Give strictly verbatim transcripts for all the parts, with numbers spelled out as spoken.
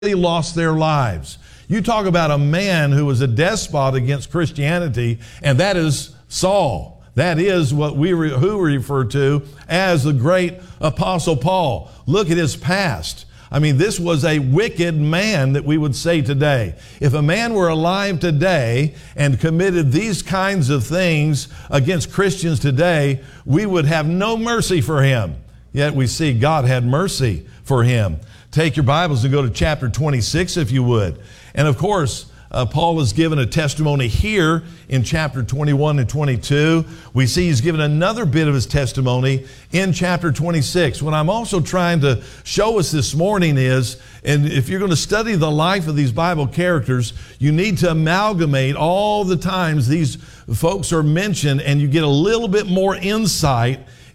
lost their lives. You talk about a man who was a despot against Christianity, and that is Saul. That is what we re, who we refer to as the great Apostle Paul. Look at his past. I mean, this was a wicked man that we would say today. If a man were alive today and committed these kinds of things against Christians today, we would have no mercy for him. Yet we see God had mercy for him. Take your Bibles and go to chapter twenty-six, if you would. And of course, uh, Paul has given a testimony here in chapter twenty-one and twenty-two. We see he's given another bit of his testimony in chapter twenty-six. What I'm also trying to show us this morning is, and if you're going to study the life of these Bible characters, you need to amalgamate all the times these folks are mentioned, and you get a little bit more insight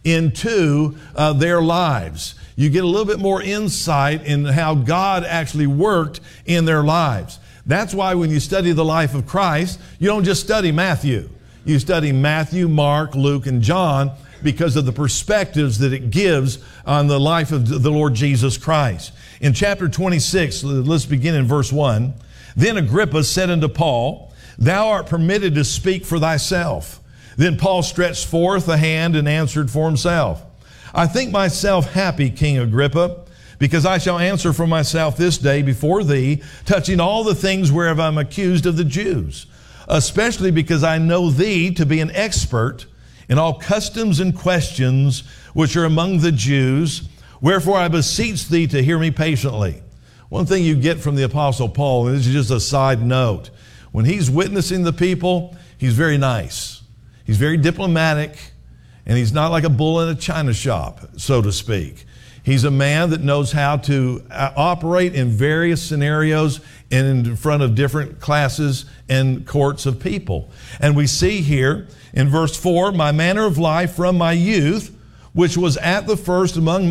into uh, their lives. You get a little bit more insight in how God actually worked in their lives. That's why when you study the life of Christ, you don't just study Matthew. You study Matthew, Mark, Luke, and John because of the perspectives that it gives on the life of the Lord Jesus Christ. In chapter twenty-six, let's begin in verse one. Then Agrippa said unto Paul, Thou art permitted to speak for thyself. Then Paul stretched forth a hand and answered for himself. I think myself happy, King Agrippa, because I shall answer for myself this day before thee, touching all the things whereof I am accused of the Jews, especially because I know thee to be an expert in all customs and questions which are among the Jews. Wherefore I beseech thee to hear me patiently. One thing you get from the Apostle Paul, and this is just a side note, when he's witnessing the people, he's very nice. He's very diplomatic. And he's not like a bull in a china shop, so to speak. He's a man that knows how to operate in various scenarios and in front of different classes and courts of people. And we see here in verse four, my manner of life from my youth, which was at the first among